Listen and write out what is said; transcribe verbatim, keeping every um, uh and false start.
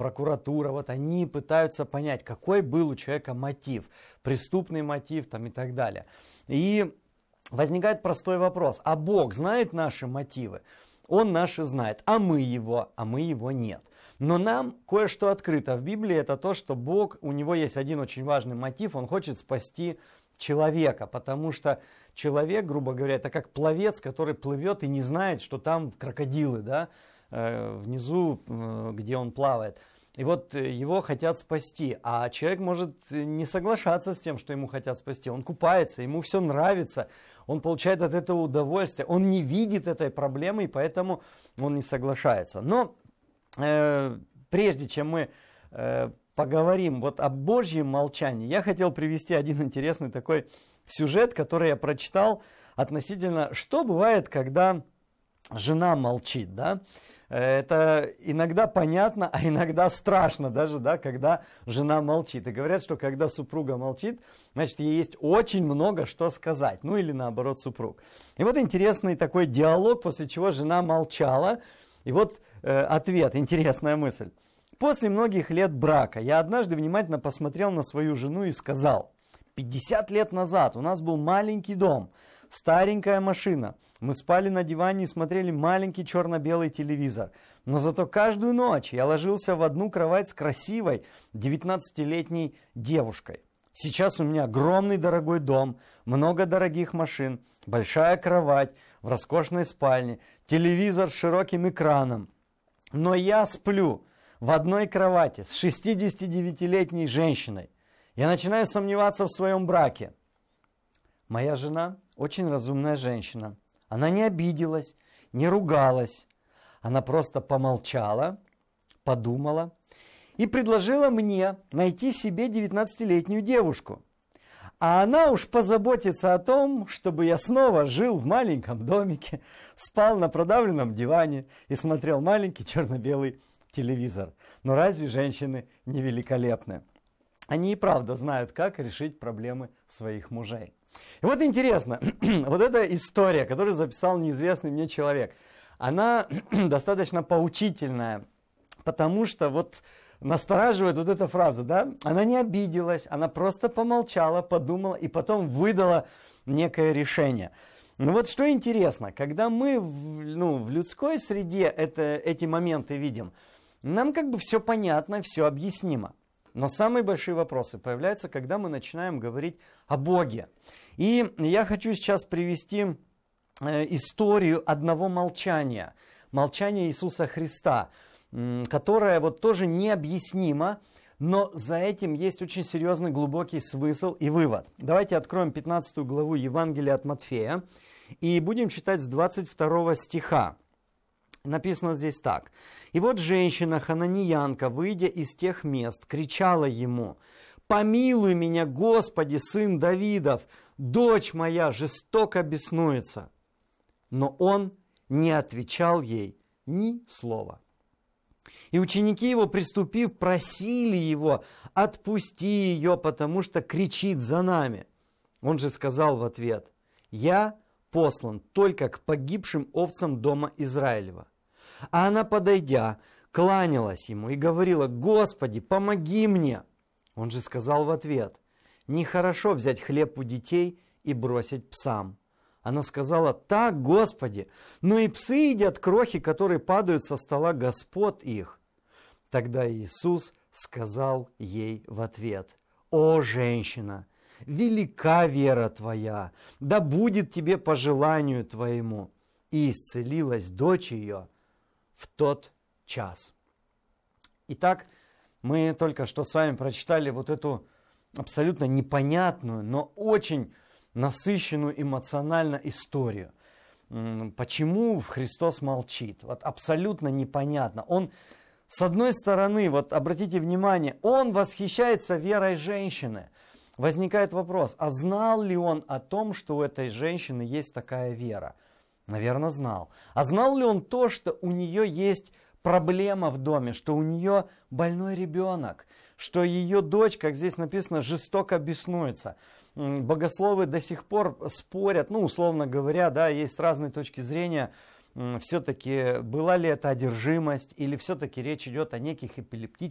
прокуратура, вот они пытаются понять, какой был у человека мотив, преступный мотив там, и так далее. И возникает простой вопрос, а Бог знает наши мотивы? Он наши знает, а мы его, а мы его нет. Но нам кое-что открыто в Библии, это то, что Бог, у него есть один очень важный мотив, он хочет спасти человека, потому что человек, грубо говоря, это как пловец, который плывет и не знает, что там крокодилы, да, э, внизу, э, где он плавает. И вот его хотят спасти, а человек может не соглашаться с тем, что ему хотят спасти. Он купается, ему все нравится, он получает от этого удовольствие, он не видит этой проблемы, и поэтому он не соглашается. Но э, прежде чем мы э, поговорим вот о Божьем молчании, я хотел привести один интересный такой сюжет, который я прочитал относительно, что бывает, когда жена молчит, да? Это иногда понятно, а иногда страшно даже, да, когда жена молчит. И говорят, что когда супруга молчит, значит, ей есть очень много что сказать. Ну или наоборот, супруг. И вот интересный такой диалог, после чего жена молчала. И вот э, ответ, интересная мысль. После многих лет брака я однажды внимательно посмотрел на свою жену и сказал: пятьдесят лет назад у нас был маленький дом, старенькая машина. Мы спали на диване и смотрели маленький черно-белый телевизор. Но зато каждую ночь я ложился в одну кровать с красивой девятнадцатилетней девушкой. Сейчас у меня огромный дорогой дом, много дорогих машин, большая кровать в роскошной спальне, телевизор с широким экраном. Но я сплю в одной кровати с шестидесятидевятилетней женщиной. Я начинаю сомневаться в своем браке. Моя жена очень разумная женщина. Она не обиделась, не ругалась. Она просто помолчала, подумала и предложила мне найти себе девятнадцатилетнюю девушку. А она уж позаботится о том, чтобы я снова жил в маленьком домике, спал на продавленном диване и смотрел маленький черно-белый телевизор. Но разве женщины не великолепны? Они и правда знают, как решить проблемы своих мужей. И вот интересно, вот эта история, которую записал неизвестный мне человек, она достаточно поучительная, потому что вот настораживает вот эта фраза, да? Она не обиделась, она просто помолчала, подумала и потом выдала некое решение. Ну вот что интересно, когда мы в, ну, в людской среде это, эти моменты видим, нам как бы все понятно, все объяснимо. Но самые большие вопросы появляются, когда мы начинаем говорить о Боге. И я хочу сейчас привести э, историю одного молчания, молчания Иисуса Христа, э, которое вот тоже необъяснимо, но за этим есть очень серьезный глубокий смысл и вывод. Давайте откроем пятнадцатую главу Евангелия от Матфея и будем читать с двадцать второго стиха. Написано здесь так. «И вот женщина, хананиянка, выйдя из тех мест, кричала ему: „Помилуй меня, Господи, сын Давидов, дочь моя жестоко беснуется“. Но он не отвечал ей ни слова. И ученики его, приступив, просили его: „Отпусти ее, потому что кричит за нами“. Он же сказал в ответ: „Я послан только к погибшим овцам дома Израилева“. А она, подойдя, кланялась ему и говорила: „Господи, помоги мне“. Он же сказал в ответ: „Нехорошо взять хлеб у детей и бросить псам“. Она сказала: „Так, Господи, но и псы едят крохи, которые падают со стола господ их“. Тогда Иисус сказал ей в ответ: „О, женщина, велика вера твоя, да будет тебе по желанию твоему“. И исцелилась дочь ее в тот час». Итак, мы только что с вами прочитали вот эту абсолютно непонятную, но очень насыщенную эмоционально историю. Почему Христос молчит? Вот абсолютно непонятно. Он, с одной стороны, вот обратите внимание, он восхищается верой женщины. Возникает вопрос, а знал ли он о том, что у этой женщины есть такая вера? Наверное, знал. А знал ли он то, что у нее есть проблема в доме, что у нее больной ребенок, что ее дочь, как здесь написано, жестоко беснуется? Богословы до сих пор спорят, ну, условно говоря, да, есть разные точки зрения, все-таки была ли это одержимость, или все-таки речь идет о неких эпилептических